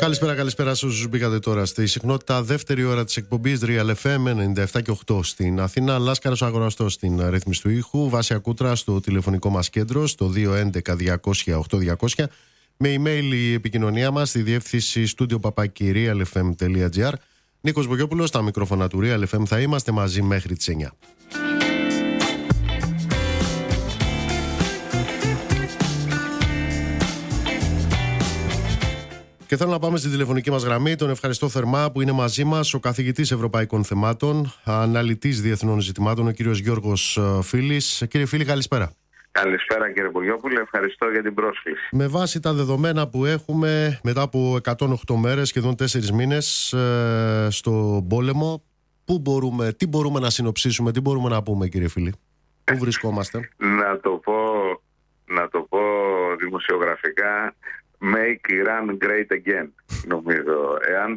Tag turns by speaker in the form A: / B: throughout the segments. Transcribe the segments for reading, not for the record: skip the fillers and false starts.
A: Καλησπέρα σε όσους μπήκατε τώρα στη συχνότητα. Δεύτερη ώρα της εκπομπής Real FM 97 και 8 στην Αθήνα. Λάσκαρος Αγοραστός στην ρύθμιση του ήχου. Βάσια Κούτρα στο τηλεφωνικό μας κέντρο στο 211-200-8200. Με email η επικοινωνία μας στη διεύθυνση studio@realfm.gr. Νίκος Μπογιόπουλος στα μικρόφωνα του Real FM. Θα είμαστε μαζί μέχρι τις 9. Και θέλω να πάμε στην τηλεφωνική μας γραμμή. Τον ευχαριστώ θερμά που είναι μαζί μας ο καθηγητής Ευρωπαϊκών Θεμάτων, αναλυτής διεθνών ζητημάτων, ο κύριος Γιώργος Φίλης. Κύριε Φίλη, καλησπέρα.
B: Καλησπέρα κύριε Μπογιόπουλε, ευχαριστώ για την πρόσκληση.
A: Με βάση τα δεδομένα που έχουμε μετά από 108 μέρες, σχεδόν 4 μήνες στο πόλεμο, τι μπορούμε να συνοψίσουμε, τι μπορούμε να πούμε κύριε Φίλη, πού βρισκόμαστε?
B: Να το πω δημοσιογραφικά, Make Iran great again, νομίζω. Εάν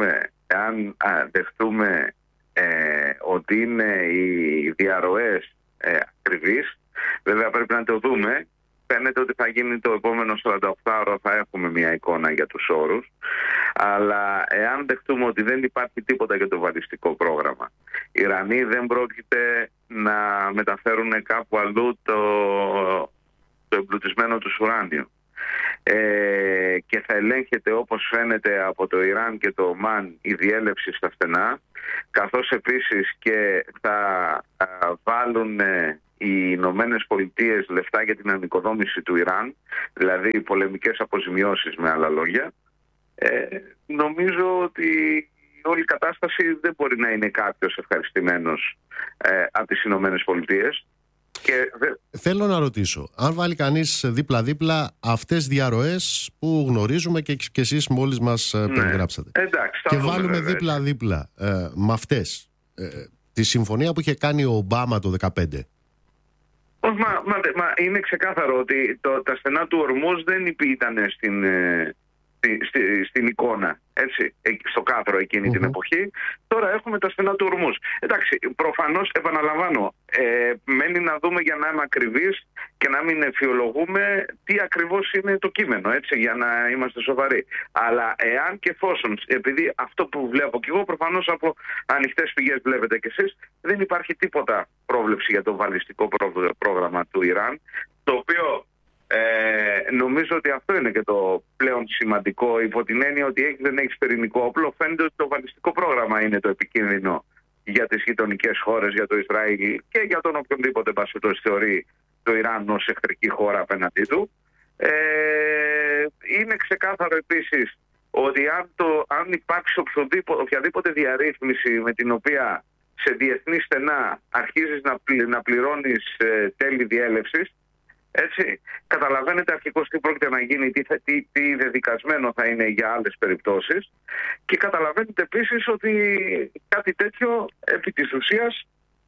B: δεχτούμε ότι είναι οι διαρροές ακριβείς, βέβαια πρέπει να το δούμε. Φαίνεται ότι θα γίνει το επόμενο 48ωρο, θα έχουμε μια εικόνα για τους όρους. Αλλά εάν δεχτούμε ότι δεν υπάρχει τίποτα για το βαλιστικό πρόγραμμα, οι Ιρανοί δεν πρόκειται να μεταφέρουν κάπου αλλού το εμπλουτισμένο τους ουράνιο. Και θα ελέγχεται, όπως φαίνεται, από το Ιράν και το Ομάν η διέλευση στα στενά, καθώς επίσης και θα βάλουν οι Ηνωμένες Πολιτείες λεφτά για την ανοικοδόμηση του Ιράν, δηλαδή πολεμικές αποζημιώσεις με άλλα λόγια. Νομίζω ότι όλη η κατάσταση δεν μπορεί να είναι κάποιος ευχαριστημένος από τις Ηνωμένες Πολιτείες.
A: Θέλω να ρωτήσω, αν βάλει κανείς δίπλα-δίπλα αυτές διαρροές που γνωρίζουμε και εσείς μόλις μας περιγράψατε,
B: εντάξει,
A: και βάλουμε δίπλα-δίπλα με αυτές τη συμφωνία που είχε κάνει ο Ομπάμα το 2015.
B: Μα είναι ξεκάθαρο ότι τα στενά του Ορμούζ δεν ήταν στην εικόνα, έτσι, στο κάδρο εκείνη την εποχή. Τώρα έχουμε τα στενά του Ορμούζ. Εντάξει, προφανώς, επαναλαμβάνω, μένει να δούμε, για να είμαι ακριβής και να μην εφιολογούμε, τι ακριβώς είναι το κείμενο, έτσι, για να είμαστε σοβαροί. Αλλά εάν και εφόσον, επειδή αυτό που βλέπω και εγώ, προφανώς από ανοιχτές πηγές βλέπετε κι εσείς, δεν υπάρχει τίποτα πρόβλεψη για το βαλιστικό πρόγραμμα του Ιράν, το οποίο νομίζω ότι αυτό είναι και το πλέον σημαντικό, υπό την έννοια ότι δεν έχει πυρηνικό όπλο. Φαίνεται ότι το βαλιστικό πρόγραμμα είναι το επικίνδυνο για τις γειτονικές χώρες, για το Ισραήλ και για τον οποιονδήποτε θεωρεί το Ιράν ως εχθρική χώρα απέναντί του. Είναι ξεκάθαρο επίσης ότι αν υπάρξει οποιαδήποτε διαρρύθμιση με την οποία σε διεθνή στενά αρχίζεις να πληρώνεις τέλη διέλευσης, έτσι, καταλαβαίνετε αρχικώς τι πρόκειται να γίνει, τι δεδικασμένο θα είναι για άλλες περιπτώσεις, και καταλαβαίνετε επίσης ότι κάτι τέτοιο επί της ουσίας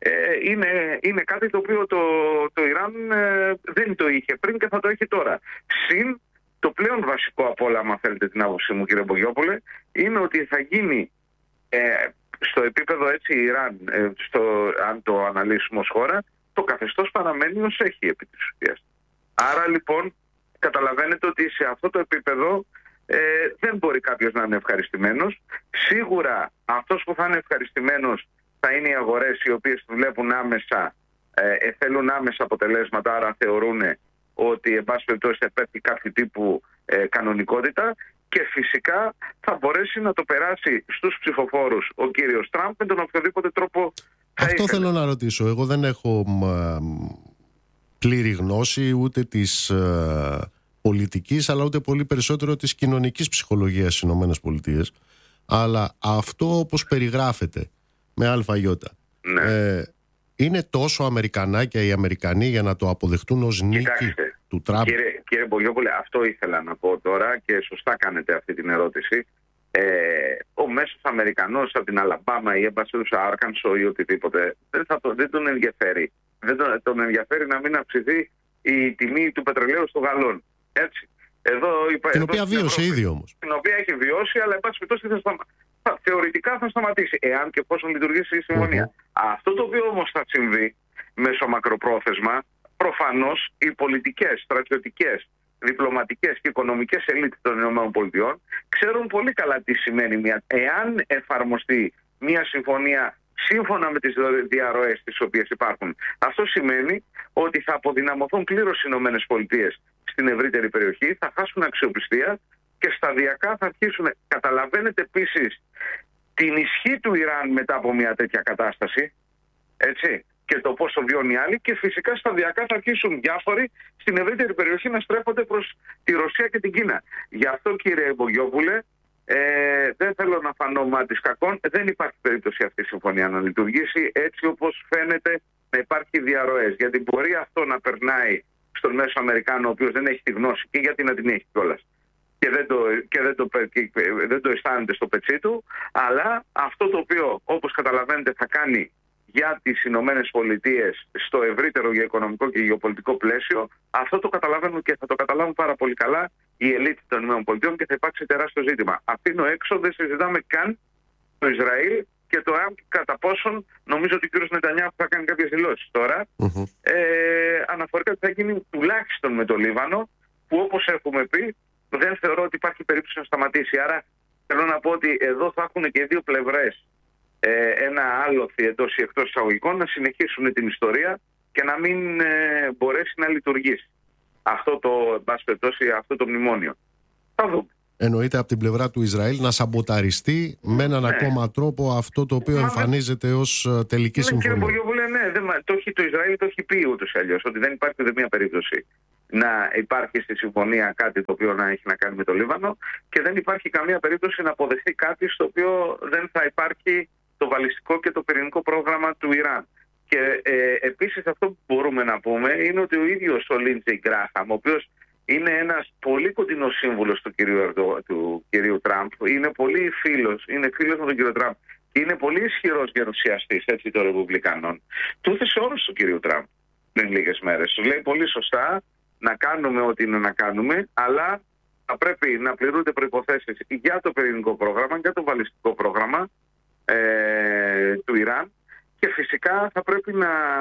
B: είναι κάτι το οποίο το Ιράν δεν το είχε πριν και θα το έχει τώρα. Συν το πλέον βασικό από όλα, αν θέλετε την άποψή μου κύριε Μπογιόπουλε, είναι ότι θα γίνει στο επίπεδο, έτσι, Ιράν, αν το αναλύσουμε ως χώρα, το καθεστώς παραμένει ως έχει επί της ουσίας. Άρα λοιπόν καταλαβαίνετε ότι σε αυτό το επίπεδο δεν μπορεί κάποιος να είναι ευχαριστημένος. Σίγουρα αυτός που θα είναι ευχαριστημένος θα είναι οι αγορές, οι οποίες βλέπουν άμεσα, θέλουν άμεσα αποτελέσματα, άρα θεωρούν ότι εν πάση περιπτώσει θα υπάρχει κάποιο τύπου κανονικότητα, και φυσικά θα μπορέσει να το περάσει στους ψηφοφόρους ο κύριος Τραμπ με τον οποιοδήποτε τρόπο θα
A: αυτό ήθελε. Θέλω να ρωτήσω. Εγώ δεν έχω πλήρη γνώση ούτε της πολιτικής, αλλά ούτε πολύ περισσότερο της κοινωνικής ψυχολογίας στις ΗΠΑ. Αλλά αυτό, όπως περιγράφεται με αλφαγιώτα, είναι τόσο Αμερικανάκια οι Αμερικανοί για να το αποδεχτούν ως νίκη του Τραμπ?
B: Κύριε Μπογιόπουλε, αυτό ήθελα να πω τώρα και σωστά κάνετε αυτή την ερώτηση. Ο μέσος Αμερικανός από την Αλαμπάμα ή εμπασίλουσα Άρκανσο ή οτιδήποτε δεν τον ενδιαφέρει. Δεν τον ενδιαφέρει να μην αυξηθεί η τιμή του πετρελαίου στο γαλόν. Έτσι.
A: Την οποία βίωσε ήδη όμως.
B: Την οποία έχει βιώσει, αλλά εν πάση περιπτώσει θεωρητικά θα σταματήσει, εάν και εφόσον λειτουργήσει η συμφωνία. Αυτό το οποίο όμως θα συμβεί μέσω μακροπρόθεσμα, προφανώς οι πολιτικές, στρατιωτικές διπλωματικές και οικονομικές ελίτ των ΗΠΑ ξέρουν πολύ καλά τι σημαίνει εάν εφαρμοστεί μια συμφωνία σύμφωνα με τις διαρροές τις οποίες υπάρχουν. Αυτό σημαίνει ότι θα αποδυναμωθούν πλήρως οι ΗΠΑ στην ευρύτερη περιοχή, θα χάσουν αξιοπιστία και σταδιακά θα αρχίσουν. Καταλαβαίνετε επίσης την ισχύ του Ιράν μετά από μια τέτοια κατάσταση, έτσι, και το πώς το βιώνει οι άλλοι, και φυσικά σταδιακά θα αρχίσουν διάφοροι στην ευρύτερη περιοχή να στρέφονται προς τη Ρωσία και την Κίνα. Γι' αυτό, κύριε Μπογιόπουλε, δεν θέλω να φανώ μάτις κακών, δεν υπάρχει περίπτωση αυτή η συμφωνία να λειτουργήσει έτσι όπως φαίνεται να υπάρχει διαρροές. Γιατί μπορεί αυτό να περνάει στον μέσο Αμερικάνο, ο οποίος δεν έχει τη γνώση, και γιατί να την έχει κιόλας, και δεν το αισθάνεται στο πετσί του, αλλά αυτό το οποίο, όπως καταλαβαίνετε, θα κάνει για τις Ηνωμένες Πολιτείες στο ευρύτερο γεωοικονομικό και γεωπολιτικό πλαίσιο, αυτό το καταλαβαίνουν και θα το καταλάβουν πάρα πολύ καλά η ελίτ των ΗΠΑ και θα υπάρξει τεράστιο ζήτημα. Αφήνω έξω, δεν συζητάμε καν το Ισραήλ και το αν κατά πόσον, νομίζω ότι ο κ. Νετανιάχου θα κάνει κάποιες δηλώσεις τώρα, αναφορικά ότι θα γίνει τουλάχιστον με το Λίβανο, που όπως έχουμε πει, δεν θεωρώ ότι υπάρχει περίπτωση να σταματήσει. Άρα θέλω να πω ότι εδώ θα έχουν και οι δύο πλευρές ένα άλοθη εντός ή εκτός εισαγωγικών να συνεχίσουν την ιστορία και να μην μπορέσει να λειτουργήσει αυτό το μνημόνιο. Θα δούμε.
A: Εννοείται από την πλευρά του Ισραήλ να σαμποταριστεί με έναν ακόμα τρόπο αυτό το οποίο εμφανίζεται ως τελική συμφωνία.
B: Κύριε Μπογιόπουλε, το Ισραήλ το έχει πει ούτως ή αλλιώς, ότι δεν υπάρχει ούτε μία περίπτωση να υπάρχει στη συμφωνία κάτι το οποίο να έχει να κάνει με το Λίβανο, και δεν υπάρχει καμία περίπτωση να αποδεχθεί κάτι στο οποίο δεν θα υπάρχει το βαλιστικό και το πυρηνικό πρόγραμμα του Ιράν. Και επίσης αυτό που μπορούμε να πούμε είναι ότι ο ίδιος ο Λίντζεϊ Γκράχαμ, ο οποίος είναι ένας πολύ κοντινός σύμβουλος του κυρίου Τραμπ, είναι φίλος με τον κύριο Τραμπ και είναι πολύ ισχυρός γερουσιαστής των Ρεπουμπλικανών, του έθεσε όρους του κυρίου Τραμπ πριν λίγες μέρες. Του λέει πολύ σωστά να κάνουμε ό,τι είναι να κάνουμε, αλλά θα πρέπει να πληρούνται προϋποθέσεις για το πυρηνικό πρόγραμμα, για το βαλιστικό πρόγραμμα του Ιράν, και φυσικά θα πρέπει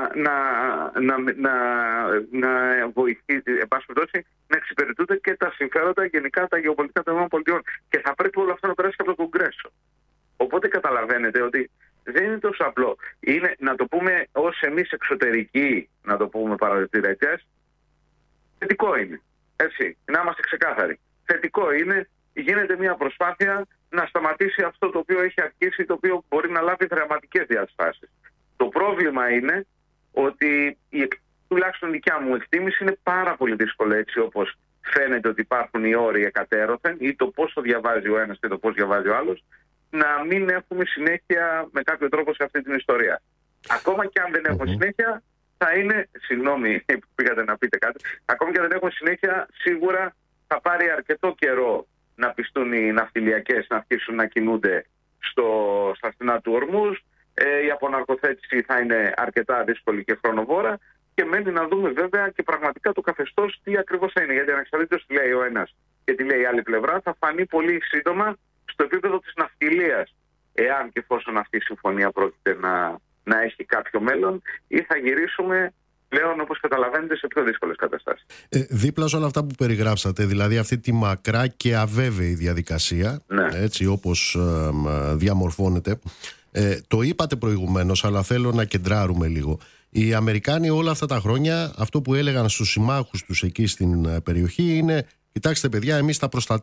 B: να βοηθεί, να εξυπηρετούνται και τα συμφέροντα γενικά τα γεωπολιτικά των ΗΠΑ. Και θα πρέπει όλο αυτό να περάσει από το Κογκρέσο. Οπότε καταλαβαίνετε ότι δεν είναι τόσο απλό. Είναι, να το πούμε ως εμείς εξωτερικοί, να το πούμε παρατηρητές, θετικό είναι. Έτσι, να είμαστε ξεκάθαροι. Θετικό είναι, γίνεται μια προσπάθεια να σταματήσει αυτό το οποίο έχει αρχίσει, το οποίο μπορεί να λάβει δραματικές διαστάσεις. Το πρόβλημα είναι ότι τουλάχιστον δικιά μου εκτίμηση είναι πάρα πολύ δύσκολο, έτσι όπως φαίνεται ότι υπάρχουν οι όροι εκατέρωθεν ή το πώς το διαβάζει ο ένας και το πώς διαβάζει ο άλλος, να μην έχουμε συνέχεια με κάποιο τρόπο σε αυτή την ιστορία. Ακόμα και αν δεν έχουμε συνέχεια, θα είναι, συγγνώμη πήγατε να πείτε κάτι, ακόμα και αν δεν έχουμε συνέχεια, σίγουρα θα πάρει αρκετό καιρό να πιστούν οι ναυτιλιακές να αρχίσουν να κινούνται στα στενά του Ορμούζ. Η αποναρκοθέτηση θα είναι αρκετά δύσκολη και χρονοβόρα, και μένει να δούμε βέβαια και πραγματικά το καθεστώς τι ακριβώς θα είναι. Γιατί ανεξαρτήτως τι λέει ο ένας και τι λέει η άλλη πλευρά, θα φανεί πολύ σύντομα στο επίπεδο της ναυτιλίας, εάν και εφόσον αυτή η συμφωνία πρόκειται να έχει κάποιο μέλλον, ή θα γυρίσουμε πλέον, όπως καταλαβαίνετε, σε πιο δύσκολες καταστάσεις.
A: Δίπλα σε όλα αυτά που περιγράψατε, δηλαδή αυτή τη μακρά και αβέβαιη διαδικασία, έτσι όπως διαμορφώνεται, το είπατε προηγουμένως, αλλά θέλω να κεντράρουμε λίγο. Οι Αμερικάνοι όλα αυτά τα χρόνια αυτό που έλεγαν στους συμμάχους τους εκεί στην περιοχή είναι: κοιτάξτε παιδιά, εμείς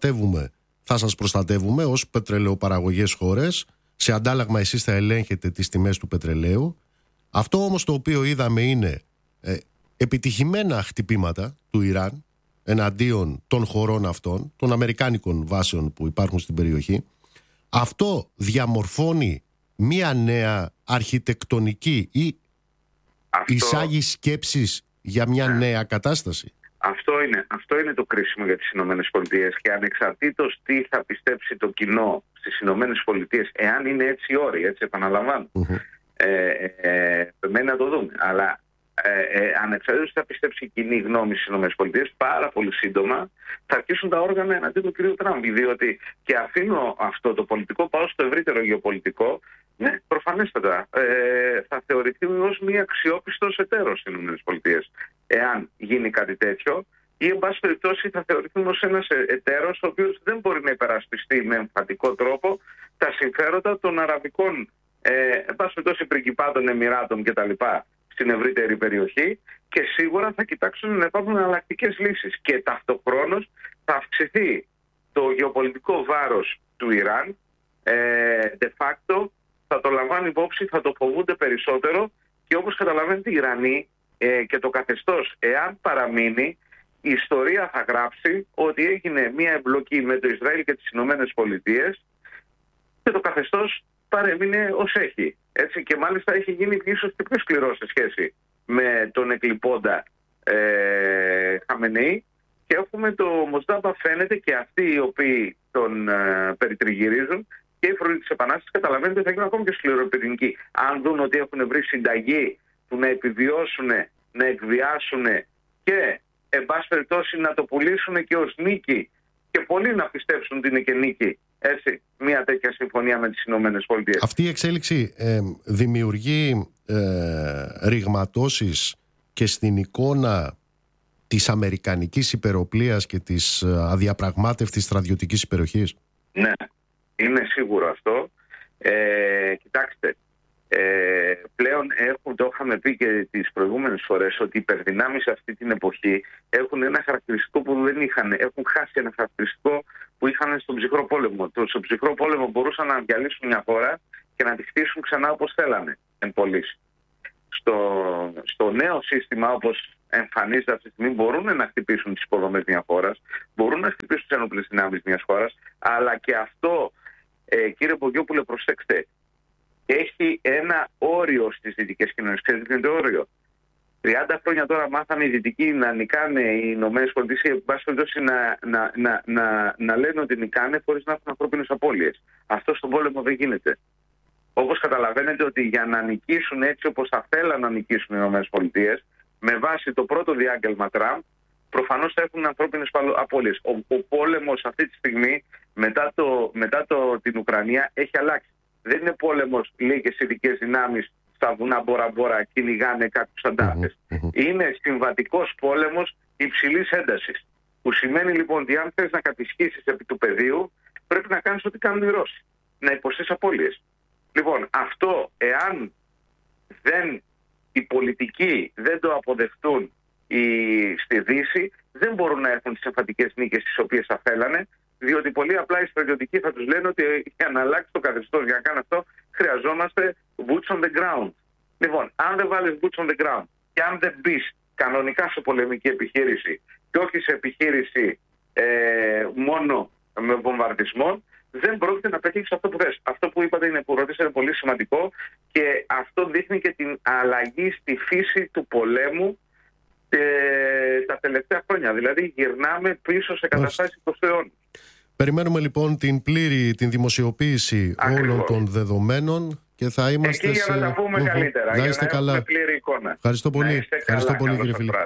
A: θα σας προστατεύουμε ως πετρελαιοπαραγωγές χώρες, σε αντάλλαγμα εσείς θα ελέγχετε τις τιμές του πετρελαίου. Αυτό όμως το οποίο είδαμε είναι επιτυχημένα χτυπήματα του Ιράν εναντίον των χωρών αυτών, των αμερικάνικων βάσεων που υπάρχουν στην περιοχή. Αυτό διαμορφώνει μία νέα αρχιτεκτονική ή εισάγει σκέψεις για μια νέα κατάσταση.
B: Αυτό είναι το κρίσιμο για τις Ηνωμένες Πολιτείες, και ανεξαρτήτως τι θα πιστέψει το κοινό στις Ηνωμένες Πολιτείες, εάν είναι έτσι οι όροι, έτσι επαναλαμβάνω, μένει να το δούμε, αλλά ανεξαρτήτως τι θα πιστέψει η κοινή γνώμη στις Ηνωμένες Πολιτείες, πάρα πολύ σύντομα θα αρχίσουν τα όργανα εναντίον του κ. Τραμπ, διότι, και αφήνω αυτό το πολιτικό, πάω στο ευρύτερο γεωπολιτικό. Ναι, προφανέστατα θα θεωρηθεί ως μια αξιόπιστος εταίρος στις ΗΠΑ. Εάν γίνει κάτι τέτοιο, ή εν πάση περιπτώσει θα θεωρηθούν ως ένας εταίρος ο οποίος δεν μπορεί να υπερασπιστεί με εμφατικό τρόπο τα συμφέροντα των αραβικών εν πάση περιπτώσει πριγκιπάτων, εμιράτων κτλ. Στην ευρύτερη περιοχή, και σίγουρα θα κοιτάξουν να υπάρχουν εναλλακτικές λύσεις. Και ταυτοχρόνως θα αυξηθεί το γεωπολιτικό βάρος του Ιράν. De facto θα το λαμβάνει υπόψη, θα το φοβούνται περισσότερο, και όπως καταλαβαίνετε οι Ιρανοί και το καθεστώς, εάν παραμείνει, η ιστορία θα γράψει ότι έγινε μια εμπλοκή με το Ισραήλ και τις Ηνωμένες Πολιτείες και το καθεστώς παρέμεινε ως έχει. Έτσι, και μάλιστα έχει γίνει ίσως και πιο σκληρό σε σχέση με τον εκλειπώντα Χαμενεή, και έχουμε το Μοσδάμπα, φαίνεται, και αυτοί οι οποίοι τον περιτριγυρίζουν και οι φρουροί της Επανάστασης καταλαβαίνετε ότι θα γίνουν ακόμη και σκληροπυρηνικοί. Αν δουν ότι έχουν βρει συνταγή του να επιβιώσουν, να εκβιάσουν και εν πάση περιπτώσει να το πουλήσουν και ως νίκη, και πολλοί να πιστέψουν ότι είναι και νίκη, έτσι, μια τέτοια συμφωνία με τις Ηνωμένες Πολιτείες.
A: Αυτή η εξέλιξη δημιουργεί ρηγματώσεις και στην εικόνα της αμερικανικής υπεροπλίας και της αδιαπραγμάτευτης στρατιωτικής υπεροχής.
B: Ναι, είναι σίγουρο αυτό. Κοιτάξτε, πλέον το είχαμε πει και τις προηγούμενες φορές, ότι οι υπερδυνάμεις αυτή την εποχή έχουν ένα χαρακτηριστικό που δεν είχαν. Έχουν χάσει ένα χαρακτηριστικό που είχαν στον ψυχρό πόλεμο. Στον ψυχρό πόλεμο μπορούσαν να διαλύσουν μια χώρα και να τη χτίσουν ξανά όπως θέλανε εν πωλής. Στο νέο σύστημα, όπως εμφανίζεται αυτή τη στιγμή, μπορούν να χτυπήσουν τις υποδομές μιας χώρας, μπορούν να χτυπήσουν τις ενόπλες δυνάμεις μιας χώρας, αλλά και αυτό, κύριε Πογιόπουλε, προσέξτε, έχει ένα όριο στις δυτικές κοινωνίες. Ξέρετε ποιο είναι το όριο? 30 χρόνια τώρα μάθαμε οι δυτικοί να νικάνε οι Ηνωμένες Πολιτείες, εν πάση περιπτώσει να λένε ότι νικάνε χωρίς να έχουν ανθρώπινες απώλειες. Αυτό στον πόλεμο δεν γίνεται. Όπως καταλαβαίνετε ότι για να νικήσουν έτσι όπως θα θέλαν να νικήσουν οι Ηνωμένες Πολιτείες, με βάση το πρώτο διάγγελμα Τραμπ, προφανώς θα έχουν ανθρώπινες απώλειες. Ο πόλεμος αυτή τη στιγμή, μετά την Ουκρανία, έχει αλλάξει. Δεν είναι πόλεμος, λίγες ειδικές δυνάμεις στα βουνά Μπόρα-Μπόρα κυνηγάνε κάποιους αντάρτες. Είναι συμβατικός πόλεμος υψηλής έντασης. Που σημαίνει λοιπόν ότι αν θες να κατησχίσεις επί του πεδίου, πρέπει να κάνεις ό,τι κάνουν οι Ρώσοι. Να υποστείς απώλειες. Λοιπόν, αυτό, εάν οι πολιτικοί δεν το αποδεχτούν στη Δύση, δεν μπορούν να έχουν τις εμφατικές νίκες τις οποίες θα θέλανε, διότι πολύ απλά οι στρατιωτικοί θα τους λένε ότι για να αλλάξει το καθεστώς, για να κάνει αυτό, χρειαζόμαστε boots on the ground. Λοιπόν, αν δεν βάλεις boots on the ground και αν δεν μπεις κανονικά σε πολεμική επιχείρηση και όχι σε επιχείρηση μόνο με βομβαρδισμό, δεν πρόκειται να πετύχεις αυτό που θες. Αυτό που είπατε που ρωτήσατε είναι πολύ σημαντικό, και αυτό δείχνει και την αλλαγή στη φύση του πολέμου τα τελευταία χρόνια. Δηλαδή γυρνάμε πίσω σε καταστάσεις 20ου αιώνα.
A: Περιμένουμε λοιπόν την δημοσιοποίηση όλων των δεδομένων και θα είμαστε
B: εκεί για να τα πούμε καλύτερα,
A: να είστε
B: για να έχουμε πλήρη εικόνα.
A: Ευχαριστώ πολύ. Ευχαριστώ πολύ, κύριε φίλε.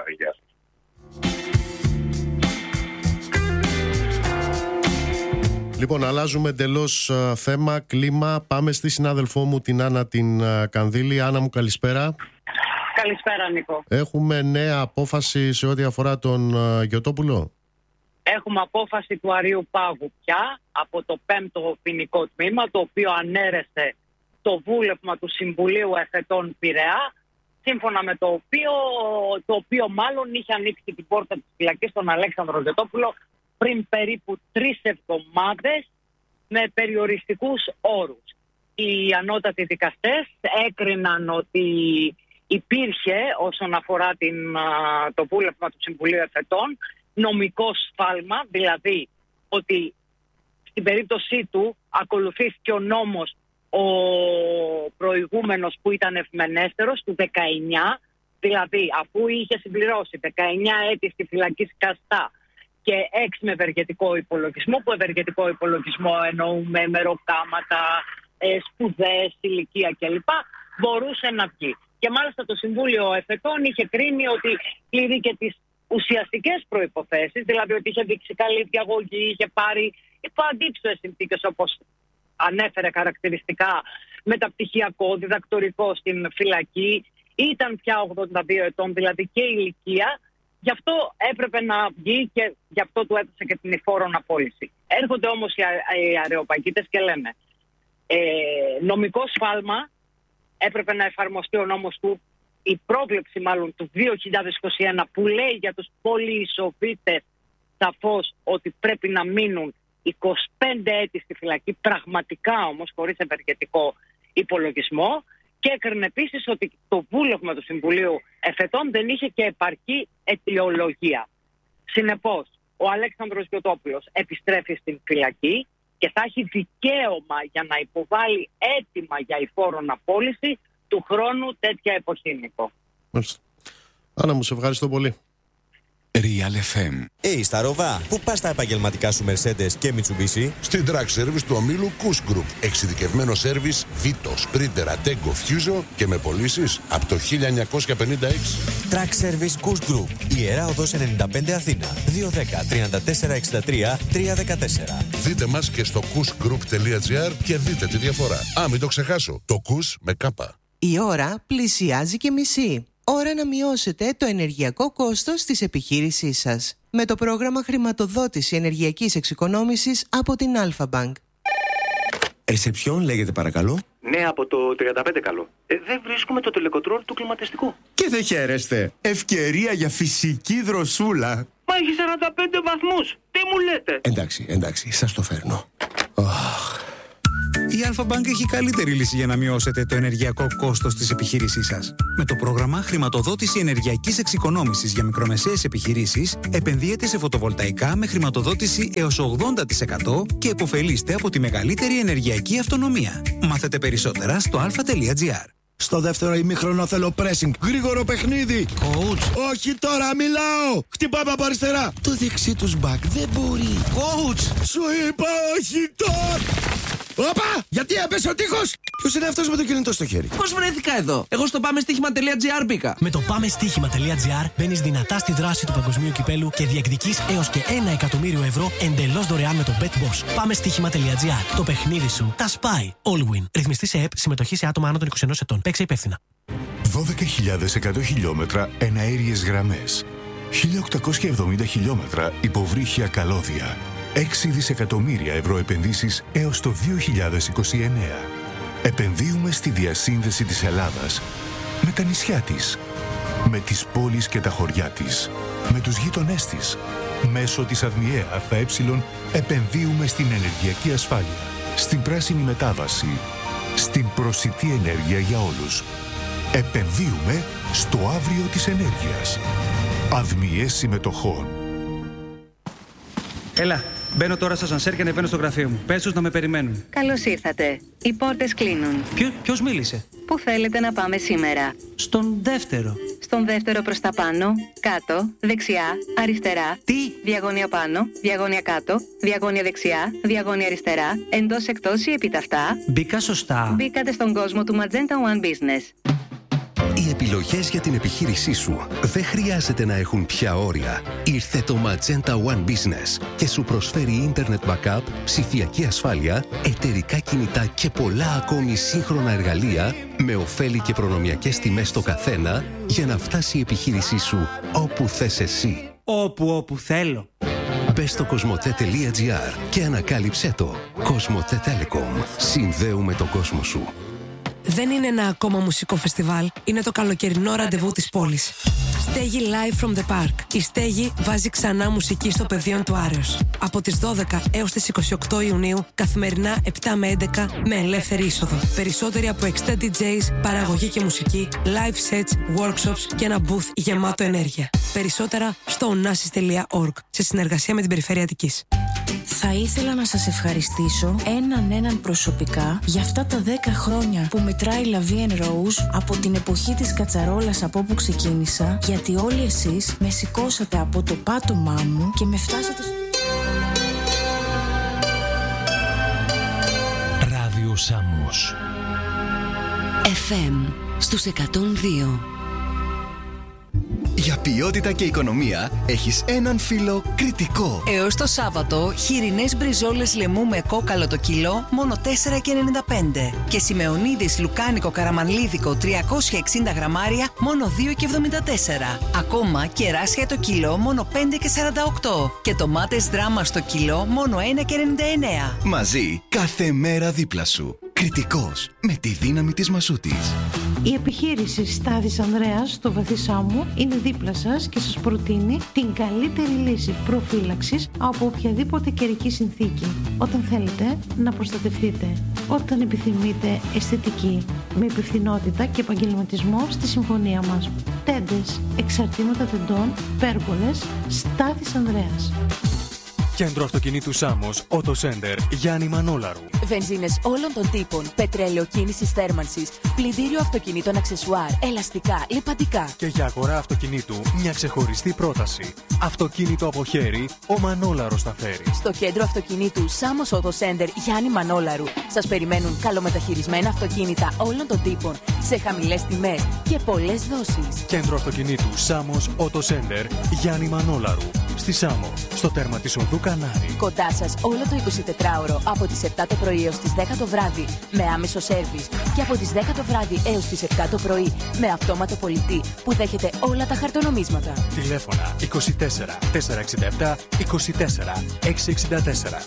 A: Λοιπόν, αλλάζουμε εντελώς θέμα, κλίμα. Πάμε στη συνάδελφό μου την Άννα την Κανδύλη. Άννα μου, καλησπέρα.
C: Καλησπέρα, Νίκο.
A: Έχουμε νέα απόφαση σε ό,τι αφορά τον Γιωτόπουλο.
C: Έχουμε απόφαση του Αρείου Πάγου πια από το 5ο ποινικό τμήμα, το οποίο ανέρεσε το βούλευμα του Συμβουλίου Εφετών Πειραιά, σύμφωνα με το οποίο μάλλον είχε ανοίξει την πόρτα της φυλακής στον Αλέξανδρο Γιωτόπουλο πριν περίπου 3 εβδομάδες με περιοριστικούς όρους. Οι ανώτατοι δικαστές έκριναν ότι υπήρχε, όσον αφορά το βούλευμα του Συμβουλίου Εφετών, νομικό σφάλμα, δηλαδή ότι στην περίπτωσή του ακολουθήθηκε ο νόμος ο προηγούμενος που ήταν ευμενέστερος του 19, δηλαδή αφού είχε συμπληρώσει 19 έτη στη φυλακή σκαστά και 6 με ευεργετικό υπολογισμό, που ευεργετικό υπολογισμό εννοούμε μεροκάματα, σπουδές, ηλικία κλπ, μπορούσε να βγει. Και μάλιστα το Συμβούλιο Εφετών είχε κρίνει ότι πληρεί και τις ουσιαστικές προϋποθέσεις, δηλαδή ότι είχε δείξει καλή διαγωγή, είχε πάρει υπό αντίψωες συνθήκες, όπως ανέφερε χαρακτηριστικά, μεταπτυχιακό, διδακτορικό στην φυλακή, ήταν πια 82 ετών, δηλαδή και ηλικία, Γι' αυτό έπρεπε να βγει και γι' αυτό του έδωσε και την υφόρον απόλυση. Έρχονται όμως οι αρεοπαγίτες και λένε νομικό σφάλμα, έπρεπε να εφαρμοστεί ο νόμος του, η πρόβλεψη μάλλον του 2021 που λέει για τους πολυεισοβήτες σαφώς ότι πρέπει να μείνουν 25 έτη στη φυλακή, πραγματικά όμως χωρίς ευεργετικό υπολογισμό, και έκρινε επίσης ότι το βούλευμα του Συμβουλίου Εφετών δεν είχε και επαρκή αιτιολογία. Συνεπώς, ο Αλέξανδρος Γιωτόπουλος επιστρέφει στην φυλακή και θα έχει δικαίωμα για να υποβάλει αίτημα για υφόρον απόλυση του χρόνου τέτοια εποχή, Νίκο.
A: Άννα μου, σε ευχαριστώ πολύ.
D: Real FM.
E: Στα Ροβά, πού πας τα επαγγελματικά σου Mercedes και Mitsubishi?
F: Στην Track Service του ομίλου Kuss Group. Εξειδικευμένο σέρβις Vito, Sprinter, Ateco, Fuso και με πωλήσεις από το 1956.
E: Track Service Kuss Group. Ιερά Οδός 95 Αθήνα. 210-3463-314.
F: Δείτε μας και στο kussgroup.gr και δείτε τη διαφορά. Μην το ξεχάσω. Το Kuss με κάπα.
G: Η ώρα πλησιάζει και μισή. Ώρα να μειώσετε το ενεργειακό κόστος της επιχείρησής σας με το πρόγραμμα χρηματοδότηση ενεργειακής εξοικονόμησης από την Alpha Bank.
E: Ρεσεψιόν λέγεται παρακαλώ.
H: Ναι, από το 35 καλό. Δεν βρίσκουμε το τελεκοτρόλ του κλιματιστικού.
E: Και δεν χαίρεστε. Ευκαιρία για φυσική δροσούλα.
H: Μα έχει 45 βαθμούς. Τι μου λέτε?
E: Εντάξει, σας το φέρνω.
D: Η Alpha Bank έχει καλύτερη λύση για να μειώσετε το ενεργειακό κόστος της επιχείρησής σας. Με το πρόγραμμα χρηματοδότηση ενεργειακής εξοικονόμησης για μικρομεσαίες επιχειρήσεις, επενδύετε σε φωτοβολταϊκά με χρηματοδότηση έως 80% και επωφελείστε από τη μεγαλύτερη ενεργειακή αυτονομία. Μάθετε περισσότερα στο alpha.gr.
I: Στο δεύτερο ημίχρονο θέλω pressing. Γρήγορο παιχνίδι.
E: Coach.
I: Όχι τώρα, μιλάω. Χτυπάμε από αριστερά.
E: Το δεξί τους back δεν μπορεί.
I: Coach. Σου είπα όχι τώρα. Όπα! Γιατί έπεσε ο τείχος! Ποιος είναι αυτός με το κινητό στο χέρι?
J: Πώς βρέθηκα εδώ? Εγώ στο πάμεστίχημα.gr μπήκα.
K: Με το πάμεστίχημα.gr μπαίνεις δυνατά στη δράση του παγκοσμίου κυπέλου και διεκδικείς έως και 1 εκατομμύριο ευρώ εντελώς δωρεάν με το BetBoss. Πάμεστίχημα.gr. Το παιχνίδι σου τα σπάει. All win. Ρυθμιστή σε ΕΠ. Συμμετοχή σε άτομα άνω των 21 ετών. Παίξε υπεύθυνα.
D: 12.100 χιλιόμετρα εναέριες γραμμές. 1.870 χιλιόμετρα υποβρύχια καλώδια. 6 δισεκατομμύρια ευρώ επενδύσεις έως το 2029. Επενδύουμε στη διασύνδεση της Ελλάδας με τα νησιά της, με τις πόλεις και τα χωριά της, με τους γείτονές της. Μέσω της ΑΔΜΙΕ ΑΕ επενδύουμε στην ενεργειακή ασφάλεια, στην πράσινη μετάβαση, στην προσιτή ενέργεια για όλους. Επενδύουμε στο αύριο της ενέργειας. ΑΔΜΙΕ συμμετοχών.
J: Έλα, μπαίνω τώρα στο ασανσέρ και ανεβαίνω στο γραφείο μου. Πες τους να με περιμένουν.
L: Καλώς ήρθατε. Οι πόρτες κλείνουν.
J: Ποιος μίλησε?
L: Πού θέλετε να πάμε σήμερα?
J: Στον δεύτερο.
L: Στον δεύτερο προς τα πάνω, κάτω, δεξιά, αριστερά.
J: Τι?
L: Διαγώνια πάνω, διαγώνια κάτω, διαγώνια δεξιά, διαγώνια αριστερά, εντός εκτός ή επιταυτά.
J: Μπήκα σωστά?
L: Μπήκατε στον κόσμο του Magenta One Business.
M: Οι επιλογές για την επιχείρησή σου δεν χρειάζεται να έχουν πια όρια. Ήρθε το Magenta One Business και σου προσφέρει Internet Backup, ψηφιακή ασφάλεια, εταιρικά κινητά και πολλά ακόμη σύγχρονα εργαλεία με ωφέλη και προνομιακές τιμές στο καθένα για να φτάσει η επιχείρησή σου όπου θες εσύ.
J: Όπου θέλω.
M: Μπες στο κοσμοτέ.gr και ανακάλυψέ το. Κοσμοτέ Telecom. Συνδέουμε τον κόσμο σου.
N: Δεν είναι ένα ακόμα μουσικό φεστιβάλ, είναι το καλοκαιρινό ραντεβού της πόλης. Στέγη Live from the Park. Η Στέγη βάζει ξανά μουσική στο πεδίο του Άρεως. Από τις 12 έως τις 28 Ιουνίου, καθημερινά 7 με 11 με ελεύθερη είσοδο. Περισσότεροι από 60 DJs, παραγωγή και μουσική, live sets, workshops και ένα booth γεμάτο ενέργεια. Περισσότερα στο onassis.org σε συνεργασία με την Περιφέρεια Αττικής.
O: Θα ήθελα να σας ευχαριστήσω έναν προσωπικά για αυτά τα 10 χρόνια που μετράει La Vie en Rose από την εποχή της κατσαρόλας από όπου ξεκίνησα, γιατί όλοι εσείς με σηκώσατε από το πάτωμά μου και με φτάσατε
K: Ράδιο Σάμος
P: FM στους 102. Για ποιότητα και οικονομία έχεις έναν φίλο Κρητικό.
Q: Έως το Σάββατο, χοιρινές μπριζόλες λαιμού με κόκαλο το κιλό, μόνο 4,95. Και σημεωνίδης λουκάνικο καραμανλίδικο 360 γραμμάρια, μόνο 2,74. Ακόμα κεράσια το κιλό, μόνο 5,48. Και τομάτες δράμα στο κιλό, μόνο 1,99.
P: Μαζί, κάθε μέρα δίπλα σου. Κρητικός, με τη δύναμη της μασούτης.
R: Η επιχείρηση Στάδης Ανδρέας στο Βαθύ Σάμο είναι δίπλα σας και σας προτείνει την καλύτερη λύση προφύλαξης από οποιαδήποτε καιρική συνθήκη. Όταν θέλετε να προστατευτείτε, όταν επιθυμείτε αισθητική, με υπευθυνότητα και επαγγελματισμό στη συμφωνία μας. Τέντες, εξαρτήματα τεντών, πέργολες, Στάδης Ανδρέας.
S: Κέντρο αυτοκινήτου Σάμος, Auto Center, Γιάννη Μανόλαρου.
T: Βενζίνες όλων των τύπων, πετρέλαιο κίνησης θέρμανσης, πλυντήριο αυτοκινήτων αξεσουάρ, ελαστικά, λιπαντικά.
S: Και για αγορά αυτοκινήτου, μια ξεχωριστή πρόταση. Αυτοκίνητο από χέρι, ο Μανόλαρος θα φέρει.
T: Στο κέντρο αυτοκινήτου Σάμος Auto Center, Γιάννη Μανόλαρου, σας περιμένουν καλομεταχειρισμένα αυτοκίνητα όλων των τύπων, σε χαμηλές τιμές και πολλές δόσεις.
S: Κέντρο αυτοκινήτου Σάμος Auto Center, Γιάννη Μανόλαρου. Στη Σάμο, στο τέρμα της οδού Κανάρη.
T: Κοντά σας όλο το 24ωρο από τις 7 το πρωί έως τις 10 το βράδυ με άμεσο σέρβις και από τις 10 το βράδυ έως τις 7 το πρωί με αυτόματο πολιτή που δέχεται όλα τα χαρτονομίσματα.
S: Τηλέφωνα 24 467 24 664.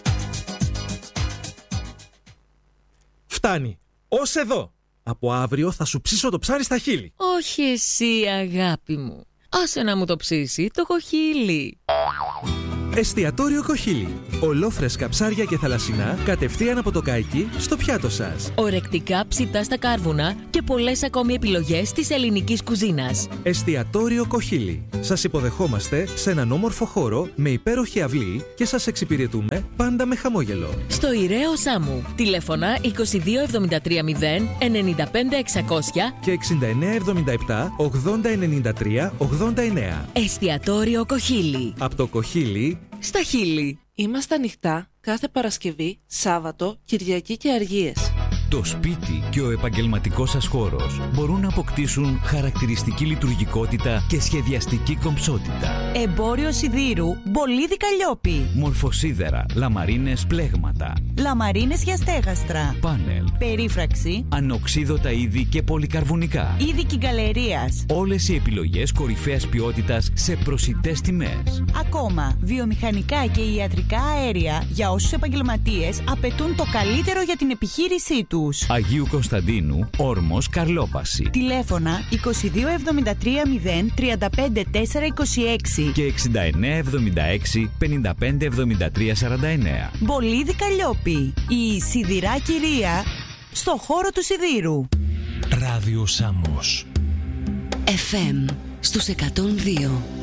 U: Φτάνει. Ως εδώ. Από αύριο θα σου ψήσω το ψάρι στα χείλη.
V: Όχι εσύ, αγάπη μου. Άσε να μου το ψήσει το κοχύλι.
U: Εστιατόριο Κοχύλι. Ολόφρεσκα ψάρια και θαλασσινά κατευθείαν από το καϊκί στο πιάτο σας.
V: Ορεκτικά ψητά στα κάρβουνα και πολλές ακόμη επιλογές της ελληνικής κουζίνας.
U: Εστιατόριο Κοχύλι. Σας υποδεχόμαστε σε έναν όμορφο χώρο με υπέροχη αυλή και σας εξυπηρετούμε πάντα με χαμόγελο.
V: Στο Ιραίο Σάμου. Τηλέφωνα 22730 95600
U: και 6977 8093 89.
V: Εστιατόριο Κοχύλι.
U: Από το Κοχύλι
V: στα χείλη.
W: Είμαστε ανοιχτά κάθε Παρασκευή, Σάββατο, Κυριακή και Αργίες.
X: Το σπίτι και ο επαγγελματικός σας χώρος μπορούν να αποκτήσουν χαρακτηριστική λειτουργικότητα και σχεδιαστική κομψότητα.
Y: Εμπόριο σιδήρου, Μπολίδι Καλλιόπη.
X: Μορφοσίδερα, λαμαρίνες πλέγματα.
Y: Λαμαρίνες για στέγαστρα.
X: Πάνελ.
Y: Περίφραξη.
X: Ανοξίδωτα είδη και πολυκαρβουνικά.
Y: Είδη κυγκαλερίας.
X: Όλες οι επιλογές κορυφαίας ποιότητας σε προσιτές τιμές.
Y: Ακόμα, βιομηχανικά και ιατρικά αέρια για όσους επαγγελματίες απαιτούν το καλύτερο για την επιχείρησή του.
X: Αγίου Κωνσταντίνου, Όρμος, Καρλόπαση.
Y: Τηλέφωνα 22730 35426
X: και 6976 557349.
Y: Μπολίδι Καλλιόπη. Η σιδηρά κυρία στο χώρο του σιδήρου.
U: Ράδιο Σάμος.
T: FM στους 102.